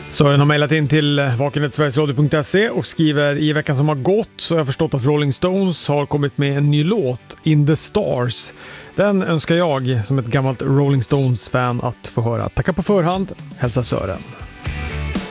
Sören har mejlat in till vakenhetsverigesradio.se och skriver: i veckan som har gått så har jag förstått att Rolling Stones har kommit med en ny låt, In the Stars. Den önskar jag som ett gammalt Rolling Stones-fan att få höra. Tacka på förhand, hälsa Sören.